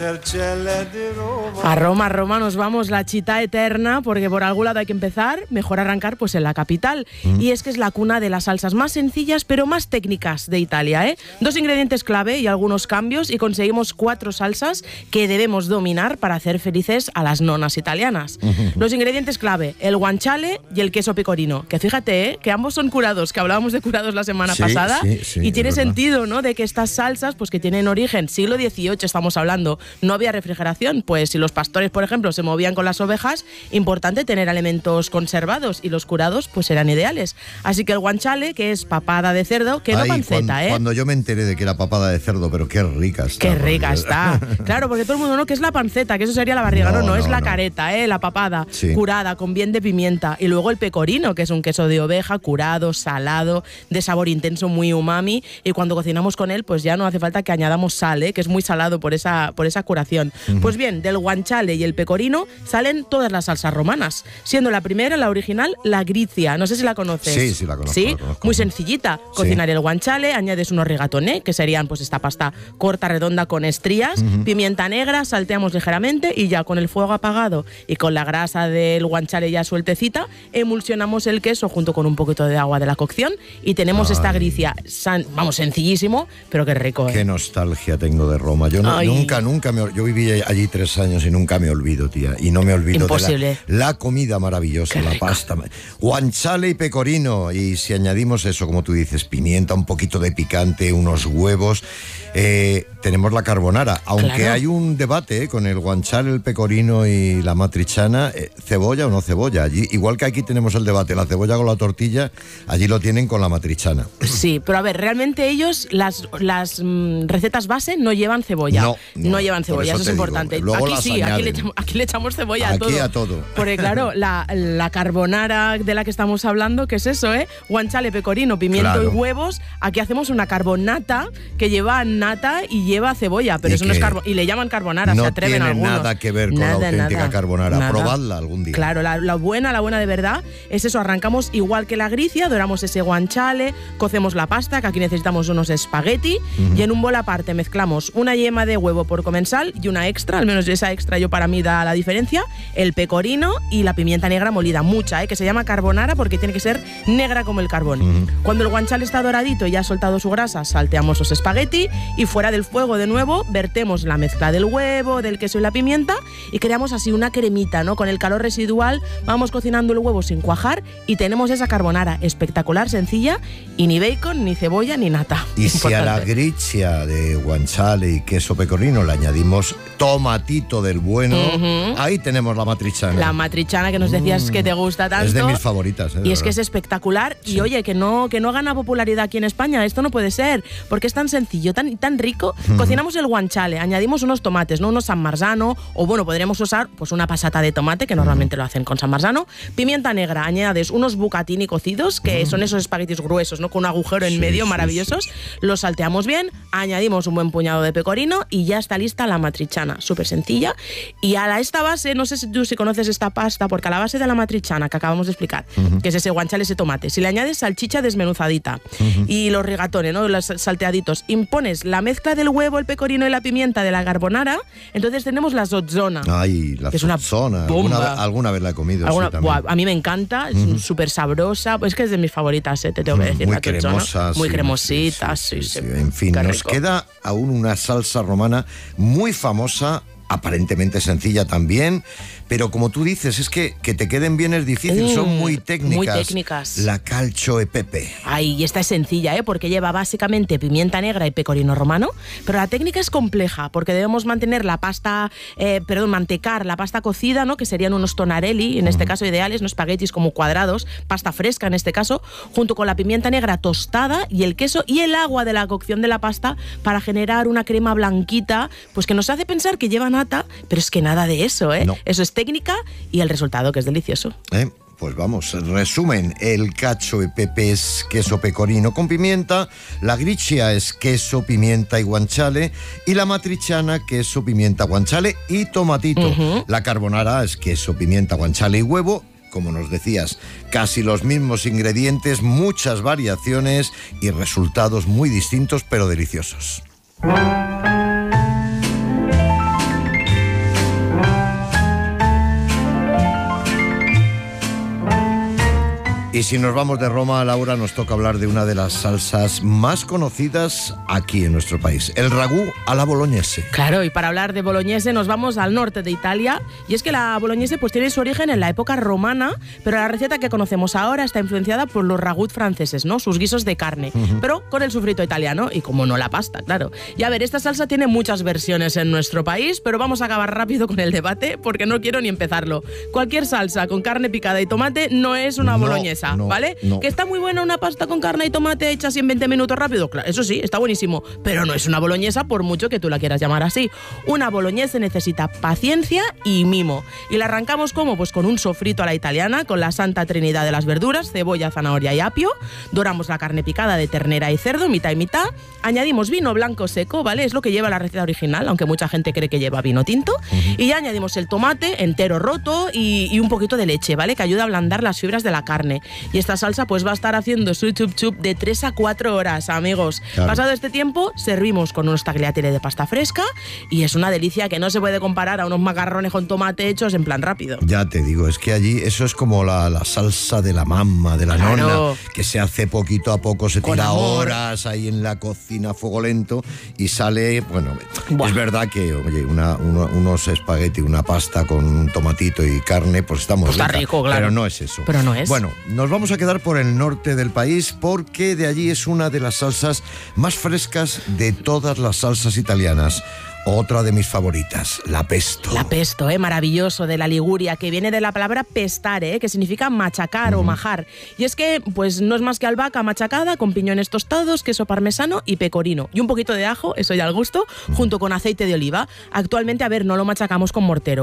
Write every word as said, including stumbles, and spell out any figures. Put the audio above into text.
A Roma, Roma nos vamos, la città eterna, porque por algún lado hay que empezar, mejor arrancar pues en la capital. Mm. Y es que es la cuna de las salsas más sencillas pero más técnicas de Italia, ¿eh? Dos ingredientes clave y algunos cambios y conseguimos cuatro salsas que debemos dominar para hacer felices a las nonas italianas. Mm-hmm. Los ingredientes clave, el guanciale y el queso pecorino, que fíjate, ¿eh? Que ambos son curados, que hablábamos de curados la semana sí, pasada, sí, sí, y tiene verdad. sentido, ¿no? De que estas salsas, pues que tienen origen siglo dieciocho, estamos hablando, no había refrigeración, pues si los pastores, por ejemplo, se movían con las ovejas, importante tener alimentos conservados y los curados pues eran ideales. Así que el guanciale, que es papada de cerdo, que Ay, no panceta, cuando, ¿eh? Cuando yo me enteré de que era papada de cerdo, pero qué rica está. Qué rica está. Claro, porque todo el mundo no, que es la panceta, que eso sería la barriga, no, no, no, no es la no. careta, ¿eh? La papada, sí. curada, con bien de pimienta. Y luego el pecorino, que es un queso de oveja, curado, salado, de sabor intenso, muy umami. Y cuando cocinamos con él, pues ya no hace falta que añadamos sal, ¿eh? Que es muy salado por esa, por esa curación. Uh-huh. Pues bien, del guanciale y el pecorino salen todas las salsas romanas, siendo la primera, la original, la grizia. No sé si la conoces. Sí, sí la conozco. ¿Sí? La conozco. Muy sencillita. Cocinar sí. el guanciale, añades unos rigatoné, que serían pues esta pasta corta, redonda, con estrías, uh-huh. pimienta negra, salteamos ligeramente y ya con el fuego apagado y con la grasa del guanciale ya sueltecita, emulsionamos el queso junto con un poquito de agua de la cocción y tenemos Ay. esta grizia, san, vamos, sencillísimo, pero qué rico. ¿eh? Qué nostalgia tengo de Roma. Yo no, nunca, nunca me... Yo viví allí tres años y nunca me olvido, tía. Y no me olvido Imposible. de la, la comida maravillosa, Qué la rico. pasta. Guanciale y pecorino. Y si añadimos eso, como tú dices, pimienta, un poquito de picante, unos huevos, eh, tenemos la carbonara. Aunque claro. hay un debate eh, con el guanciale, el pecorino y la matriciana, eh, cebolla o no cebolla. Allí, igual que aquí tenemos el debate, la cebolla con la tortilla, allí lo tienen con la matriciana. Sí, pero a ver, realmente ellos, las, las mm, recetas base no llevan cebolla. No, no, no llevan cebolla, eso, eso es digo, importante. Luego aquí sí, aquí le, echamos, aquí le echamos cebolla aquí a todo. a todo. Porque claro, la, la carbonara de la que estamos hablando, ¿qué es eso, eh? Guanciale, pecorino, pimiento claro. y huevos. Aquí hacemos una carbonata que lleva nata y lleva cebolla, pero eso no es carbo y le llaman carbonara, no se atreven algunos. No tiene nada que ver con nada, la auténtica nada, carbonara. Nada. Probadla algún día. Claro, la, la buena, la buena de verdad es eso, arrancamos igual que la grizia, doramos ese guanciale, cocemos la pasta, que aquí necesitamos unos espagueti, uh-huh. y en un bol aparte mezclamos una yema de huevo por comensal y una extra, al menos esa extra yo para mí da la diferencia, el pecorino y la pimienta negra molida, mucha, ¿eh? Que se llama carbonara porque tiene que ser negra como el carbón. Uh-huh. Cuando el guanciale está doradito y ya ha soltado su grasa, salteamos los espagueti y fuera del fuego de nuevo vertemos la mezcla del huevo, del queso y la pimienta y creamos así una cremita, ¿no? Con el calor residual vamos cocinando el huevo sin cuajar y tenemos esa carbonara espectacular, sencilla y ni bacon, ni cebolla, ni nata. Y Importante. Si a la grizia de guanciale y queso pecorino le añadimos tomatito del bueno, uh-huh. ahí tenemos la matriciana. La matriciana que nos decías mm. que te gusta tanto. Es de mis favoritas. ¿eh? Y es que es espectacular. Sí. Y oye, que no, que no gana popularidad aquí en España. Esto no puede ser, porque es tan sencillo, tan, tan rico. Uh-huh. Cocinamos el guanciale, añadimos unos tomates, ¿no? Unos San Marzano, o bueno, podríamos usar pues una pasata de tomate, que normalmente uh-huh. lo hacen con San Marzano. Pimienta negra, añades unos bucatini cocidos, que uh-huh. son esos espaguetis gruesos, ¿no? Con un agujero en sí, medio, sí, maravillosos. Sí, sí. Los salteamos bien, añadimos un buen puñado de pecorino y ya está lista la matriciana. Súper sencilla. Y a la, esta base, no sé si tú si conoces esta pasta, porque a la base de la matriciana que acabamos de explicar, uh-huh. que es ese guanciale, ese tomate, si le añades salchicha desmenuzadita uh-huh. y los rigatones, ¿no? Los salteaditos, impones la mezcla del huevo, el pecorino y la pimienta de la carbonara, entonces tenemos la zozzona. Ay, la zozzona. ¿Alguna, alguna vez la he comido. ¿Alguna, sí, buah, a mí me encanta, es uh-huh. súper sabrosa, es que es de mis favoritas, ¿eh? Te tengo que decir. Muy la cremosa. Muy sí, cremosita, sí, sí, sí, sí, sí, sí. En fin, Qué nos rico. queda aún una salsa romana muy famosa, aparentemente sencilla también, pero como tú dices, es que que te queden bien es difícil, mm, son muy técnicas. Muy técnicas. La calcio e pepe. Ay, y esta es sencilla, ¿eh? Porque lleva básicamente pimienta negra y pecorino romano, pero la técnica es compleja, porque debemos mantener la pasta, eh, perdón, mantecar la pasta cocida, ¿no? Que serían unos tonarelli, en uh-huh. este caso ideales, no espaguetis como cuadrados, pasta fresca en este caso, junto con la pimienta negra tostada y el queso y el agua de la cocción de la pasta para generar una crema blanquita, pues que nos hace pensar que lleva nata, pero es que nada de eso, ¿eh? No. Eso es técnica y el resultado que es delicioso. ¿Eh? Pues vamos, resumen, el cacio e pepe es queso pecorino con pimienta, la grizia es queso, pimienta y guanciale, y la matriciana queso, pimienta, guanciale y tomatito. Uh-huh. La carbonara es queso, pimienta, guanciale y huevo. Como nos decías, casi los mismos ingredientes, muchas variaciones y resultados muy distintos pero deliciosos. Y si nos vamos de Roma, Laura, nos toca hablar de una de las salsas más conocidas aquí en nuestro país, el ragú a la boloñese. Claro, y para hablar de boloñese nos vamos al norte de Italia, y es que la boloñese pues tiene su origen en la época romana, pero la receta que conocemos ahora está influenciada por los ragut franceses, ¿no? Sus guisos de carne, uh-huh. pero con el sofrito italiano y como no la pasta, claro. Y a ver, esta salsa tiene muchas versiones en nuestro país, pero vamos a acabar rápido con el debate porque no quiero ni empezarlo. Cualquier salsa con carne picada y tomate no es una no, boloñesa, no, ¿vale? No. Que está muy buena una pasta con carne y tomate hecha así en veinte minutos rápido, claro, eso sí, está buenísimo, pero no es una boloñesa por mucho que tú la quieras llamar así. Una boloñesa necesita paciencia y mimo. Y la arrancamos ¿cómo? Pues con un sofrito a la italiana, con la santa trinidad de las verduras, cebolla, zanahoria y apio. Doramos la carne picada de ternera y cerdo, mitad y mitad. Añadimos vino blanco seco, ¿vale? Es lo que lleva la receta original, aunque mucha gente cree que lleva vino tinto. Uh-huh. Y ya añadimos el tomate entero roto y, y un poquito de leche, ¿vale? Que ayuda a ablandar las fibras de la carne. Y esta salsa pues va a estar haciendo su chup chup de tres a cuatro horas, amigos. Claro. Pasado este tiempo, servimos con unos tagliatelle de pasta fresca y es una delicia que no se puede comparar a unos macarrones con tomate hechos en plan rápido. Ya te digo, es que allí eso es como la, la salsa de la mamma, de la claro. nonna, que se hace poquito a poco, se con tira amor. horas ahí en la cocina a fuego lento y sale, bueno, Buah. es verdad que, oye, una, uno, unos espagueti, una pasta con un tomatito y carne, pues estamos pues está rica, rico, claro. Pero no es eso. Pero no es. Bueno, nos vamos a quedar por el norte del país porque de allí es una de las salsas más frescas de todas las salsas italianas. Otra de mis favoritas, la pesto. La pesto, ¿eh? Maravilloso, de la Liguria, que viene de la palabra pestare, ¿eh? Que significa machacar uh-huh. o majar. Y es que, pues, no es más que albahaca machacada con piñones tostados, queso parmesano y pecorino. Y un poquito de ajo, eso ya al gusto, uh-huh. junto con aceite de oliva. Actualmente, a ver, no lo machacamos con mortero.